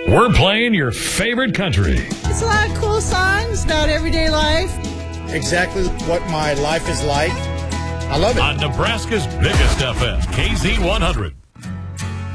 We're playing your favorite country. It's a lot of cool songs about everyday life. Exactly what my life is like. I love it. On Nebraska's biggest FM, KZ100.